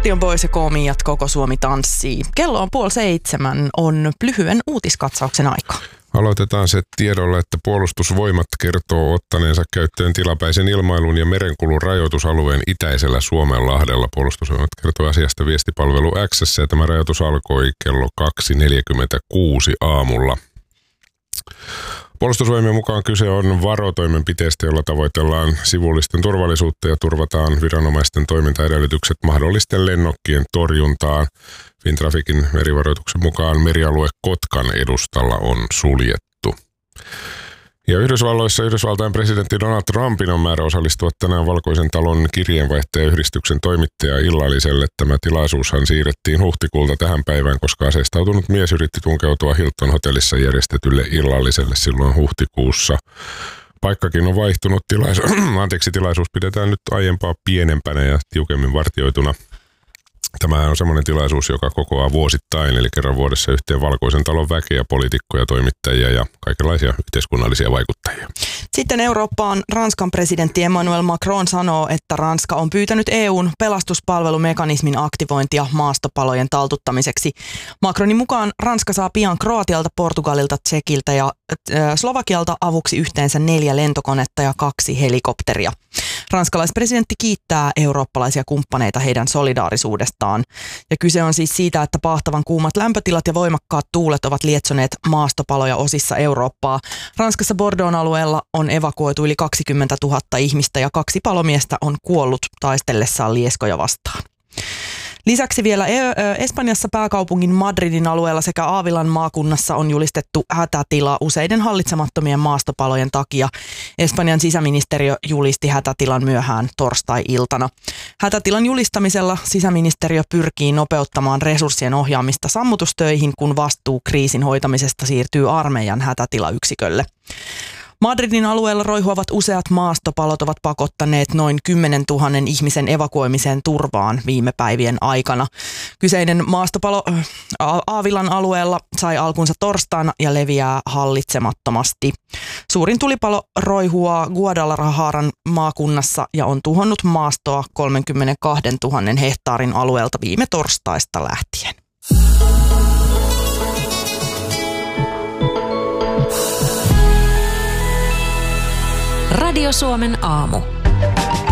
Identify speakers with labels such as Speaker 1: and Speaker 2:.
Speaker 1: Radio Boys ja Koomijat, koko Suomi tanssii. Kello on 6:30, on lyhyen uutiskatsauksen aika.
Speaker 2: Aloitetaan se tiedolla, että Puolustusvoimat kertoo ottaneensa käyttöön tilapäisen ilmailun ja merenkulun rajoitusalueen itäisellä Suomenlahdella. Puolustusvoimat kertoo asiasta viestipalvelu X:ssä ja tämä rajoitus alkoi kello 2.46 aamulla. Puolustusvoimien mukaan kyse on varotoimenpiteestä, jolla tavoitellaan sivullisten turvallisuutta ja turvataan viranomaisten toimintaedellytykset mahdollisten lennokkien torjuntaan. Fintraficin merivaroituksen mukaan merialue Kotkan edustalla on suljettu. Ja Yhdysvalloissa Yhdysvaltain presidentti Donald Trumpin on määrä osallistua tänään Valkoisen talon kirjeenvaihtajayhdistyksen toimittaja illalliselle. Tämä tilaisuushan siirrettiin huhtikuulta tähän päivään, koska aseistautunut mies yritti tunkeutua Hilton hotellissa järjestetylle illalliselle silloin huhtikuussa. Paikkakin on vaihtunut, tilaisuus pidetään nyt aiempaa pienempänä ja tiukemmin vartioituna. Tämä on semmoinen tilaisuus, joka kokoaa vuosittain, eli kerran vuodessa yhteen Valkoisen talon väkeä, poliitikkoja, toimittajia ja kaikenlaisia yhteiskunnallisia vaikuttajia.
Speaker 1: Sitten Eurooppaan Ranskan presidentti Emmanuel Macron sanoo, että Ranska on pyytänyt EUn pelastuspalvelumekanismin aktivointia maastopalojen taltuttamiseksi. Macronin mukaan Ranska saa pian Kroatialta, Portugalilta, Tsekiltä ja Slovakialta avuksi yhteensä 4 lentokonetta ja 2 helikopteria. Ranskalaispresidentti kiittää eurooppalaisia kumppaneita heidän solidaarisuudestaan. Ja kyse on siis siitä, että paahtavan kuumat lämpötilat ja voimakkaat tuulet ovat lietsoneet maastopaloja osissa Eurooppaa. Ranskassa Bordeauxn alueella on evakuoitu yli 20 000 ihmistä ja 2 palomiestä on kuollut taistellessaan lieskoja vastaan. Lisäksi vielä Espanjassa pääkaupungin Madridin alueella sekä Aavilan maakunnassa on julistettu hätätila useiden hallitsemattomien maastopalojen takia. Espanjan sisäministeriö julisti hätätilan myöhään torstai-iltana. Hätätilan julistamisella sisäministeriö pyrkii nopeuttamaan resurssien ohjaamista sammutustöihin, kun vastuu kriisin hoitamisesta siirtyy armeijan hätätilayksikölle. Madridin alueella roihuavat useat maastopalot ovat pakottaneet noin 10 000 ihmisen evakuoimiseen turvaan viime päivien aikana. Kyseinen maastopalo Aavilan alueella sai alkunsa torstaina ja leviää hallitsemattomasti. Suurin tulipalo roihuaa Guadalajaran maakunnassa ja on tuhonnut maastoa 32 000 hehtaarin alueelta viime torstaista lähtien.
Speaker 3: Radio Suomen aamu.